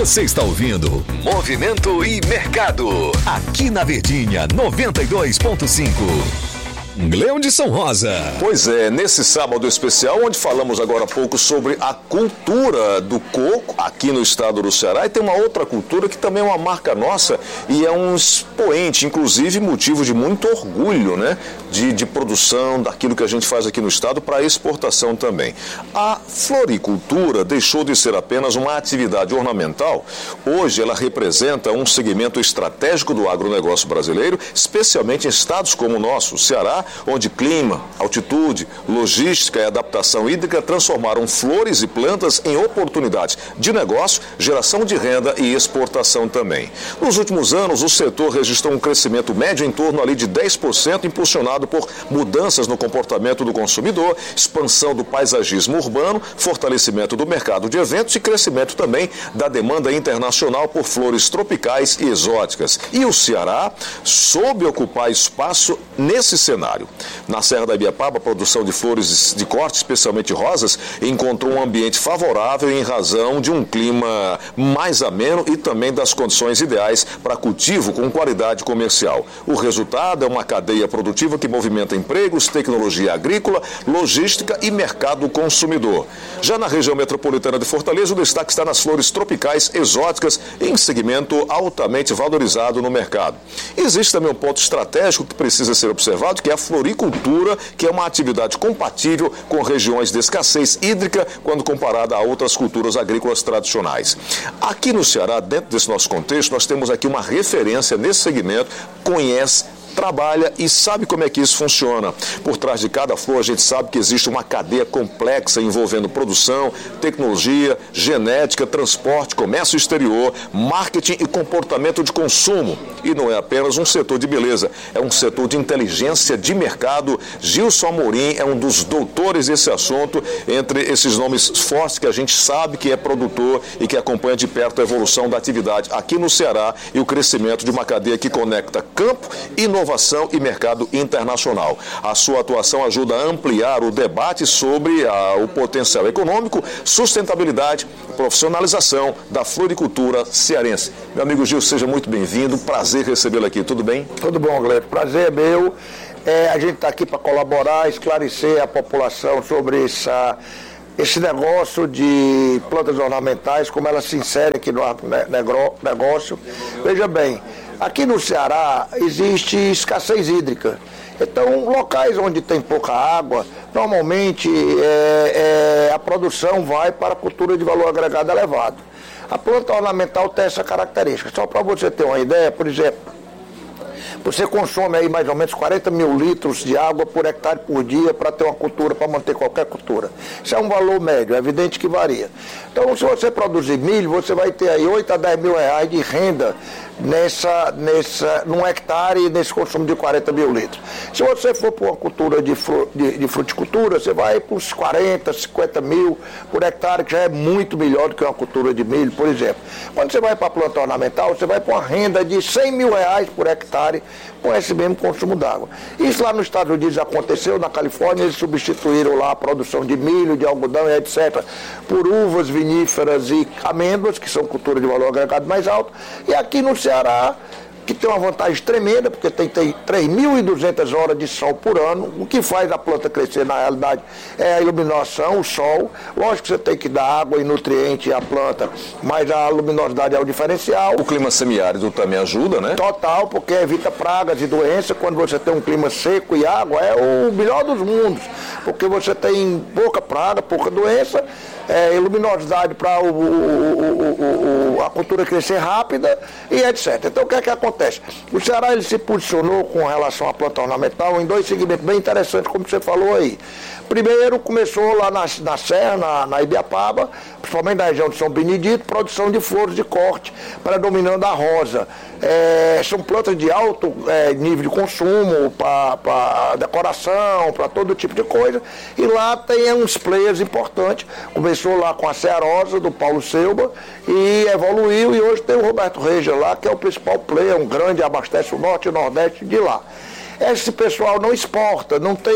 Você está ouvindo Movimento e Mercado, aqui na Verdinha 92.5. Leão de São Rosa. Pois é, nesse sábado especial, onde falamos agora há pouco sobre a cultura do coco aqui no estado do Ceará, e tem uma outra cultura que também é uma marca nossa e é um expoente, inclusive motivo de muito orgulho, né? De produção daquilo que a gente faz aqui no estado para exportação também. A floricultura deixou de ser apenas uma atividade ornamental. Hoje ela representa um segmento estratégico do agronegócio brasileiro, especialmente em estados como o nosso, o Ceará, onde clima, altitude, logística e adaptação hídrica transformaram flores e plantas em oportunidades de negócio, geração de renda e exportação também. Nos últimos anos, o setor registrou um crescimento médio em torno ali de 10%, impulsionado por mudanças no comportamento do consumidor, expansão do paisagismo urbano, fortalecimento do mercado de eventos e crescimento também da demanda internacional por flores tropicais e exóticas. E o Ceará soube ocupar espaço nesse cenário. Na Serra da Ibiapaba, a produção de flores de corte, especialmente rosas, encontrou um ambiente favorável em razão de um clima mais ameno e também das condições ideais para cultivo com qualidade comercial. O resultado é uma cadeia produtiva que movimenta empregos, tecnologia agrícola, logística e mercado consumidor. Já na região metropolitana de Fortaleza, o destaque está nas flores tropicais exóticas em segmento altamente valorizado no mercado. Existe também um ponto estratégico que precisa ser observado, que é a floricultura, que é uma atividade compatível com regiões de escassez hídrica quando comparada a outras culturas agrícolas tradicionais. Aqui no Ceará, dentro desse nosso contexto, nós temos aqui uma referência nesse segmento, conhece, trabalha e sabe como é que isso funciona. Por trás de cada flor, a gente sabe que existe uma cadeia complexa envolvendo produção, tecnologia, genética, transporte, comércio exterior, marketing e comportamento de consumo. E não é apenas um setor de beleza, é um setor de inteligência de mercado. Gilson Amorim é um dos doutores desse assunto, entre esses nomes fortes que a gente sabe que é produtor e que acompanha de perto a evolução da atividade aqui no Ceará e o crescimento de uma cadeia que conecta campo, inovação e mercado internacional. A sua atuação ajuda a ampliar o debate sobre o potencial econômico, sustentabilidade, profissionalização da floricultura cearense. Meu amigo Gil, seja muito bem-vindo, prazer recebê-lo aqui, tudo bem? Tudo bom, Gleito, prazer é meu. A gente está aqui para colaborar, esclarecer a população sobre esse negócio de plantas ornamentais, como elas se inserem aqui no negócio. Veja bem, aqui no Ceará existe escassez hídrica. Então, locais onde tem pouca água, normalmente a produção vai para a cultura de valor agregado elevado. A planta ornamental tem essa característica. Só para você ter uma ideia, por exemplo, você consome aí mais ou menos 40 mil litros de água por hectare por dia para ter uma cultura, para manter qualquer cultura. Isso é um valor médio, é evidente que varia. Então, se você produzir milho, você vai ter aí 8 a 10 mil reais de renda num hectare nesse consumo de 40 mil litros. Se você for para uma cultura de fruticultura, você vai para uns 40, 50 mil por hectare, que já é muito melhor do que uma cultura de milho, por exemplo. Quando você vai para a planta ornamental, você vai para uma renda de 100 mil reais por hectare com esse mesmo consumo d'água. Isso lá nos Estados Unidos aconteceu, na Califórnia eles substituíram lá a produção de milho, de algodão e etc. por uvas viníferas e amêndoas, que são culturas de valor agregado mais alto. E aqui no Ceará, que tem uma vantagem tremenda, porque tem 3.200 horas de sol por ano. O que faz a planta crescer, na realidade, é a iluminação, o sol. Lógico que você tem que dar água e nutriente à planta, mas a luminosidade é o diferencial. O clima semiárido também ajuda, né? Total, porque evita pragas e doenças. Quando você tem um clima seco e água, é o melhor dos mundos, porque você tem pouca praga, pouca doença, luminosidade para a cultura crescer rápida e etc. Então, o que é que acontece? O Ceará ele se posicionou com relação à planta ornamental em dois segmentos bem interessantes, como você falou aí. Primeiro, começou lá na Serra, na Ibiapaba, principalmente na região de São Benedito, produção de flores de corte, predominando a rosa. São plantas de alto nível de consumo, para decoração, para todo tipo de coisa. E lá tem uns players importantes. Começou lá com a Cearosa, do Paulo Selba, e evoluiu, e hoje tem o Roberto Reja lá, que é o principal player, um grande, abastece o norte e o nordeste de lá. Esse pessoal não exporta, não tem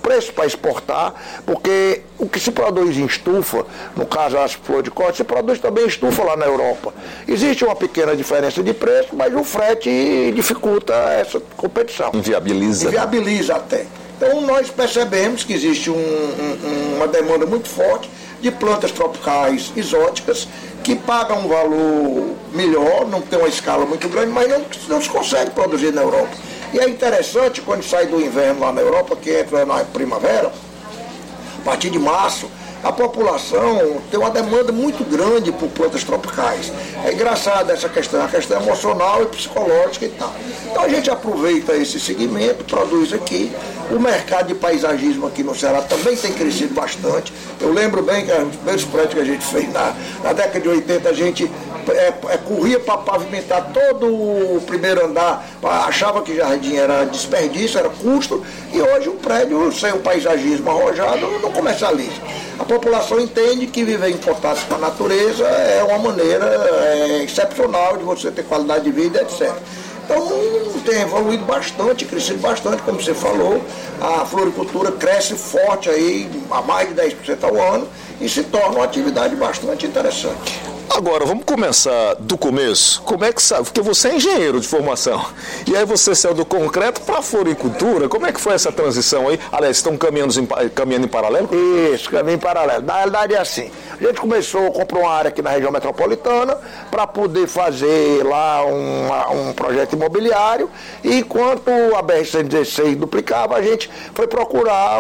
preço para exportar, porque o que se produz em estufa, no caso as flores de corte, se produz também em estufa lá na Europa. Existe uma pequena diferença de preço, mas o frete dificulta essa competição. Inviabiliza até. Então nós percebemos que existe uma demanda muito forte de plantas tropicais exóticas que pagam um valor melhor, não tem uma escala muito grande, mas não se consegue produzir na Europa. E é interessante, quando sai do inverno lá na Europa, que entra na primavera, a partir de março, a população tem uma demanda muito grande por plantas tropicais. É engraçado essa questão, a questão emocional e psicológica e tal. Então a gente aproveita esse segmento, produz aqui. O mercado de paisagismo aqui no Ceará também tem crescido bastante. Eu lembro bem que os primeiros prédios que a gente fez na década de 80, a gente corria para pavimentar todo o primeiro andar, achava que jardim era desperdício, era custo, e hoje um prédio sem o paisagismo arrojado não comercializa. A população entende que viver em contato com a natureza é uma maneira excepcional de você ter qualidade de vida, etc. Então tem evoluído bastante, crescido bastante, como você falou. A floricultura cresce forte aí, a mais de 10% ao ano, e se torna uma atividade bastante interessante. Agora, vamos começar do começo. Como é que sabe? Porque você é engenheiro de formação. E aí você saiu do concreto para a floricultura. Como é que foi essa transição aí? Aliás, estão caminhando em paralelo? Isso, caminho em paralelo. Na realidade é assim. A gente comprou uma área aqui na região metropolitana para poder fazer lá um projeto imobiliário. E enquanto a BR-116 duplicava, a gente foi procurar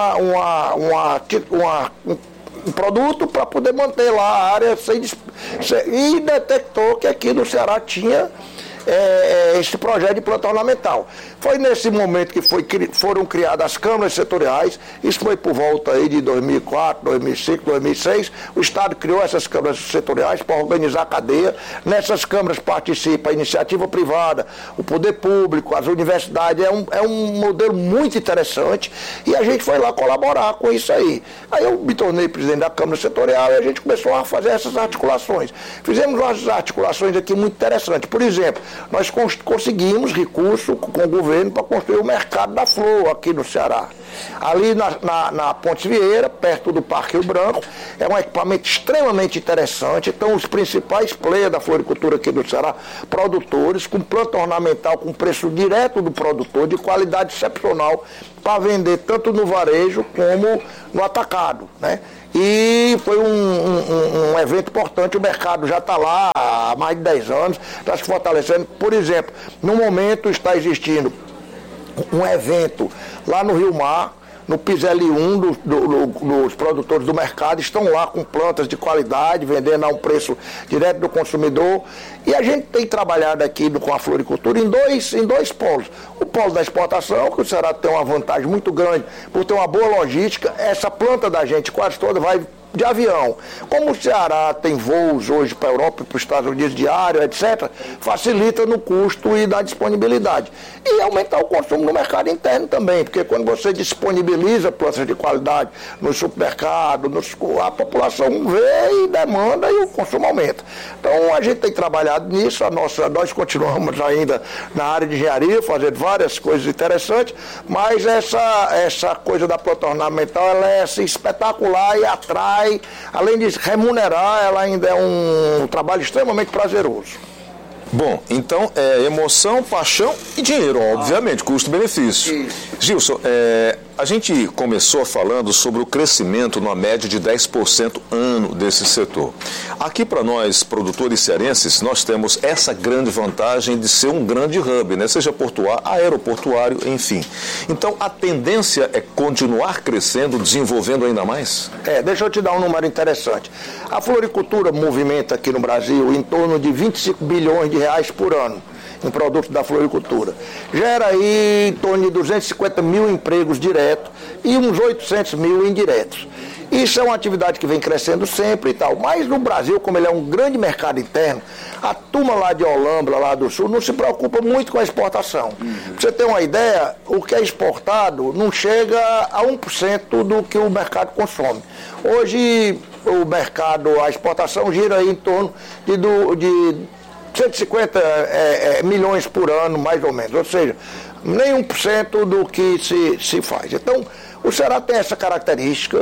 um produto para poder manter lá a área e detectou que aqui no Ceará tinha esse projeto de planta ornamental. Foi nesse momento que foram criadas as câmaras setoriais. Isso foi por volta aí de 2004, 2005, 2006. O Estado criou essas câmaras setoriais para organizar a cadeia. Nessas câmaras participa a iniciativa privada, o poder público, as universidades. É um modelo muito interessante e a gente foi lá colaborar com isso aí. Aí eu me tornei presidente da Câmara Setorial e a gente começou a fazer essas articulações. Fizemos umas articulações aqui muito interessantes. Por exemplo, nós conseguimos recurso com o governo para construir o mercado da flor aqui no Ceará. Ali na Pontes Vieira, perto do Parque Rio Branco, é um equipamento extremamente interessante. Então, os principais players da floricultura aqui do Ceará, produtores, com planta ornamental, com preço direto do produtor, de qualidade excepcional, para vender tanto no varejo como no atacado, né? E foi um evento importante, o mercado já está lá há mais de 10 anos, está se fortalecendo. Por exemplo, no momento está existindo um evento lá no Rio Mar, no Piseli 1, dos produtores do mercado, estão lá com plantas de qualidade, vendendo a um preço direto do consumidor. E a gente tem trabalhado aqui com a floricultura em dois polos. O polo da exportação, que o Ceará tem uma vantagem muito grande por ter uma boa logística. Essa planta da gente quase toda vai de avião. Como o Ceará tem voos hoje para a Europa e para os Estados Unidos diário, etc., facilita no custo e na disponibilidade. E aumentar o consumo no mercado interno também, porque quando você disponibiliza plantas de qualidade no supermercado, a população vê e demanda e o consumo aumenta. Então a gente tem trabalhado nisso, nós continuamos ainda na área de engenharia, fazendo várias coisas interessantes, mas essa coisa da planta ornamental, ela é assim, espetacular e atrai. Além de remunerar, ela ainda é um trabalho extremamente prazeroso. Bom, então é emoção, paixão e dinheiro, obviamente, custo-benefício. Gilson, a gente começou falando sobre o crescimento numa média de 10% ano desse setor. Aqui para nós, produtores cearenses, nós temos essa grande vantagem de ser um grande hub, né? Seja portuário, aeroportuário, enfim. Então, a tendência é continuar crescendo, desenvolvendo ainda mais? Deixa eu te dar um número interessante. A floricultura movimenta aqui no Brasil em torno de 25 bilhões de reais por ano em produtos da floricultura. Gera aí em torno de 250 mil empregos diretos e uns 800 mil indiretos. Isso é uma atividade que vem crescendo sempre e tal, mas no Brasil, como ele é um grande mercado interno, a turma lá de Olambra, lá do Sul, não se preocupa muito com a exportação. Pra você ter uma ideia, o que é exportado não chega a 1% do que o mercado consome. Hoje, o mercado, a exportação gira aí em torno de 150 milhões por ano, mais ou menos, ou seja, nem 1% do que se faz. Então, O Ceará tem essa característica,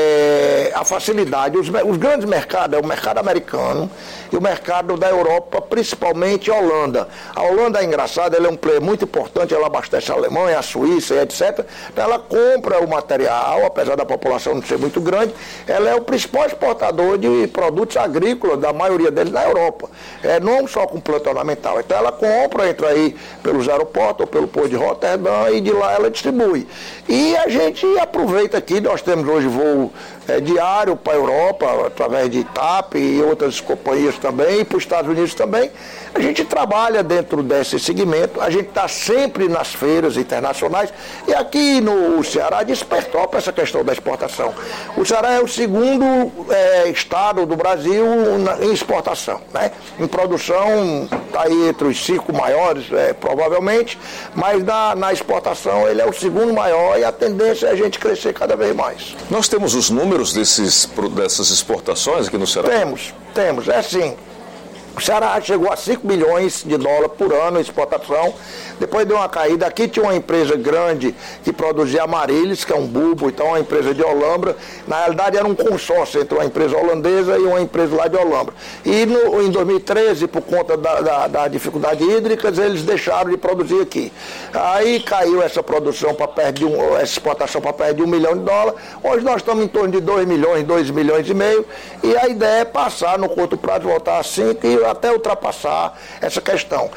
a facilidade, os grandes mercados, o mercado americano e o mercado da Europa, principalmente a Holanda. A Holanda é engraçada, ela é um player muito importante, ela abastece a Alemanha, a Suíça e etc. Então ela compra o material, apesar da população não ser muito grande, ela é o principal exportador de produtos agrícolas, da maioria deles na Europa. Não só com planta ornamental. Então ela compra, entra aí pelos aeroportos ou pelo porto de Roterdã e de lá ela distribui. E a gente aproveita aqui, nós temos hoje voo diário para a Europa, através de TAP e outras companhias também, e para os Estados Unidos também. A gente trabalha dentro desse segmento, a gente está sempre nas feiras internacionais, e aqui no Ceará despertou para essa questão da exportação. O Ceará é o segundo estado do Brasil em exportação, né? Em produção está aí entre os 5 maiores, provavelmente, mas na exportação ele é o segundo maior e a tendência é a gente crescer cada vez mais. Nós temos os números dessas exportações aqui no Ceará? Temos, é assim. O Ceará chegou a 5 bilhões de dólares por ano em exportação, depois deu uma caída. Aqui tinha uma empresa grande que produzia amarelis, que é um bulbo, então uma empresa de Olambra. Na realidade era um consórcio entre uma empresa holandesa e uma empresa lá de Olambra. E em 2013, por conta da dificuldade hídrica, eles deixaram de produzir aqui. Aí caiu essa produção para perto de essa exportação para perto de 1 milhão de dólares. Hoje nós estamos em torno de 2 milhões, 2 milhões e meio, e a ideia é passar no curto prazo, voltar a 5 e até ultrapassar essa questão.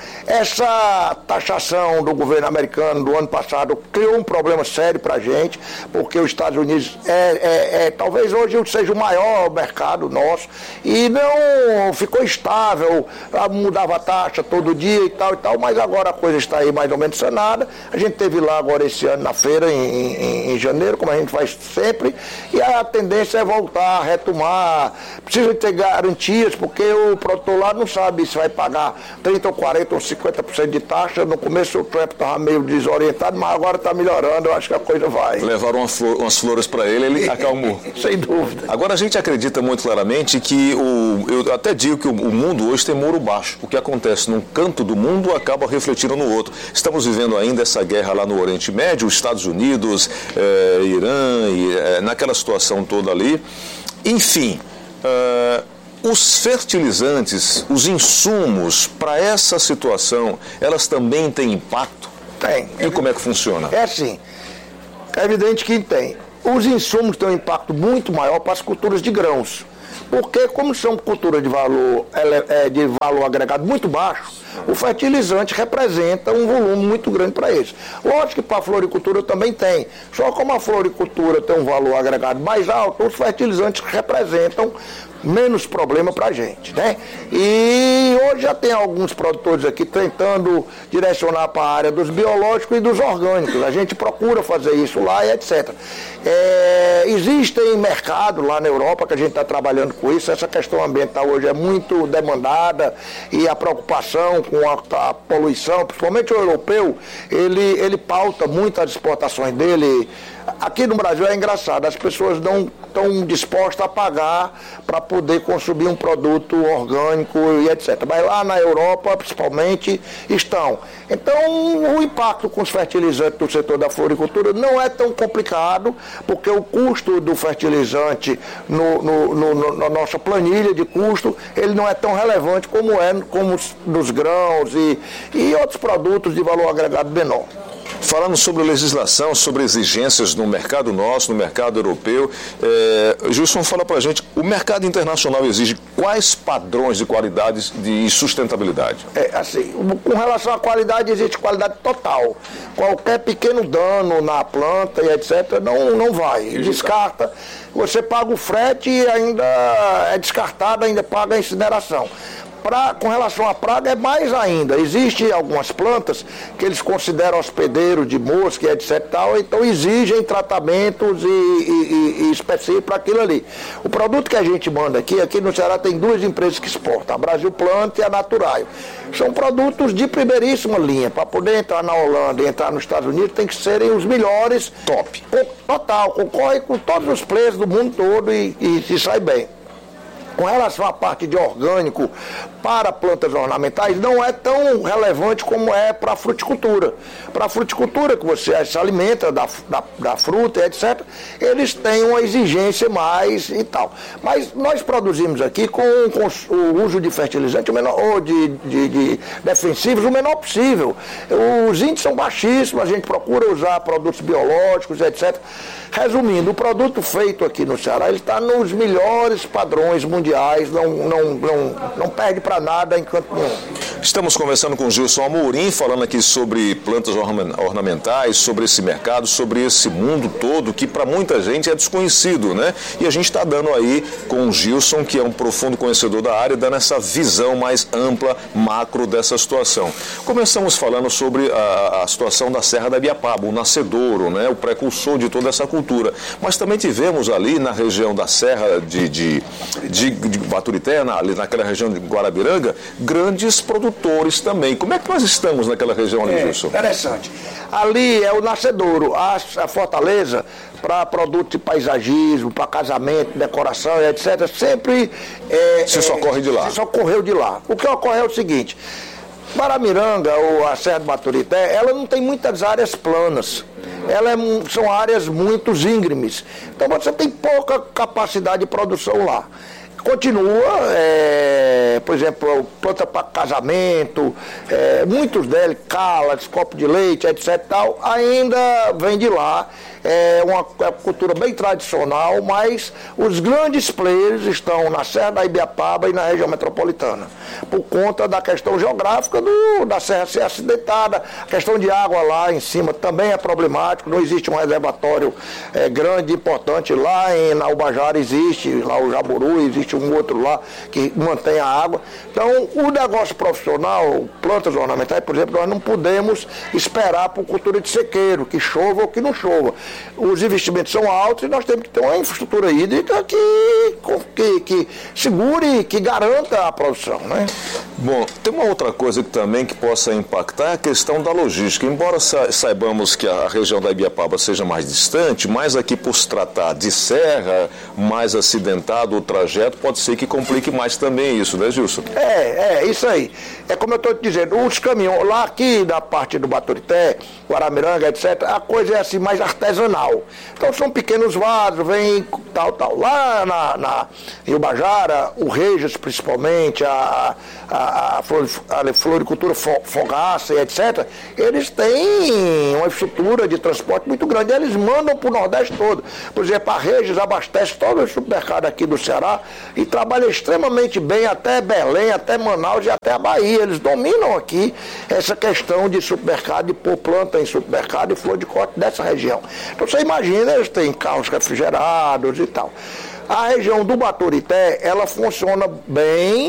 Essa taxação do governo americano do ano passado criou um problema sério para a gente, porque os Estados Unidos talvez hoje seja o maior mercado nosso, e não ficou estável, mudava a taxa todo dia e tal, mas agora a coisa está aí mais ou menos sanada. A gente teve lá agora esse ano na feira, em janeiro, como a gente faz sempre, e a tendência é voltar, retomar. Precisa ter garantias, porque o produtor lá não sabe se vai pagar 30% ou 40% ou 50% de taxa. No começo o Trump estava meio desorientado, mas agora está melhorando, eu acho que a coisa vai. Levaram umas flores para ele acalmou. Sem dúvida. Agora a gente acredita muito claramente que eu até digo que o mundo hoje tem muro baixo. O que acontece num canto do mundo acaba refletindo no outro. Estamos vivendo ainda essa guerra lá no Oriente Médio, os Estados Unidos, Irã, naquela situação toda ali. Enfim, os fertilizantes, os insumos para essa situação, elas também têm impacto? Tem. E como é que funciona? É assim, é evidente que tem. Os insumos têm um impacto muito maior para as culturas de grãos, porque como são culturas de valor agregado muito baixo, o fertilizante representa um volume muito grande para eles. Lógico que para a floricultura também tem, só como a floricultura tem um valor agregado mais alto, os fertilizantes representam menos problema para a gente, né? E hoje já tem alguns produtores aqui tentando direcionar para a área dos biológicos e dos orgânicos. A gente procura fazer isso lá e etc. Existem mercado lá na Europa que a gente está trabalhando com isso. Essa questão ambiental hoje é muito demandada e a preocupação com a poluição, principalmente o europeu, ele pauta muito as exportações dele. Aqui no Brasil é engraçado, as pessoas não estão dispostas a pagar para poder consumir um produto orgânico e etc. Mas lá na Europa, principalmente, estão. Então, o impacto com os fertilizantes do setor da floricultura não é tão complicado, porque o custo do fertilizante na nossa planilha de custo, ele não é tão relevante como nos grãos e outros produtos de valor agregado menor. Falando sobre legislação, sobre exigências no mercado nosso, no mercado europeu, Gilson, fala para a gente, o mercado internacional exige quais padrões de qualidade e sustentabilidade? Assim, com relação à qualidade, existe qualidade total. Qualquer pequeno dano na planta e etc. não vai. Descarta. Você paga o frete e ainda é descartado, ainda paga a incineração. Com relação à praga é mais ainda. Existem algumas plantas que eles consideram hospedeiro de mosca e etc. Então exigem tratamentos e específicos para aquilo ali. O produto que a gente manda aqui no Ceará tem 2 empresas que exportam, a Brasil Plant e a Naturaio. São produtos de primeiríssima linha. Para poder entrar na Holanda e entrar nos Estados Unidos tem que serem os melhores, top. Total, concorre com todos os players do mundo todo e se sai bem. Com relação à parte de orgânico para plantas ornamentais, não é tão relevante como é para a fruticultura. Para a fruticultura, que você se alimenta da fruta, etc., eles têm uma exigência mais e tal. Mas nós produzimos aqui com o uso de fertilizante ou de defensivos o menor possível. Os índices são baixíssimos, a gente procura usar produtos biológicos, etc. Resumindo, o produto feito aqui no Ceará, ele está nos melhores padrões mundiais, não perde para nada enquanto não. Estamos conversando com Gilson Amorim, falando aqui sobre plantas ornamentais, sobre esse mercado, sobre esse mundo todo, que para muita gente é desconhecido, né? E a gente está dando aí com o Gilson, que é um profundo conhecedor da área, dando essa visão mais ampla, macro dessa situação. Começamos falando sobre a situação da Serra da Ibiapaba, o nascedouro, né? O precursor de toda essa cultura. Mas também tivemos ali na região da Serra de Baturité, ali naquela região de Guarabiranga, grandes produtores também. Como é que nós estamos naquela região ali, Gilson? Interessante. Ali é o nascedouro, a fortaleza para produtos de paisagismo, para casamento, decoração, etc. Sempre se socorre de lá. Se socorreu de lá. O que ocorre é o seguinte: Guaramiranga, ou a Serra do Baturité, ela não tem muitas áreas planas. São áreas muito íngremes. Então você tem pouca capacidade de produção lá. Continua, por exemplo, planta para casamento, muitos deles, calas, copo de leite, etc. Tal, ainda vem de lá. É uma cultura bem tradicional, mas os grandes players estão na Serra da Ibiapaba e na região metropolitana, por conta da questão geográfica da serra ser acidentada. A questão de água lá em cima também é problemático, não existe um reservatório grande, importante. Lá na Ubajara existe, lá o Jaburu, existe um outro lá que mantém a água. Então, o negócio profissional, plantas ornamentais, por exemplo, nós não podemos esperar por cultura de sequeiro, que chova ou que não chova. Os investimentos são altos e nós temos que ter uma infraestrutura hídrica que segure, que garanta a produção, né? Bom, tem uma outra coisa também que possa impactar, é a questão da logística. Embora saibamos que a região da Ibiapaba seja mais distante, mas aqui por se tratar de serra, mais acidentado o trajeto, pode ser que complique mais também isso, né, Gilson? Isso aí. É como eu estou te dizendo, os caminhões, lá aqui da parte do Baturité, Guaramiranga, etc., a coisa é assim mais artesanal. Então são pequenos vasos, vem tal. Lá em Ubajara, o Rejas principalmente, a floricultura Fogaça, etc., eles têm uma estrutura de transporte muito grande. Eles mandam para o Nordeste todo. Por exemplo, a Rejas abastece todo o supermercado aqui do Ceará e trabalha extremamente bem até Belém, até Manaus e até a Bahia. Eles dominam aqui essa questão de supermercado, de pôr planta em supermercado e flor de corte dessa região. Então você imagina, eles têm carros refrigerados e tal. A região do Baturité, ela funciona bem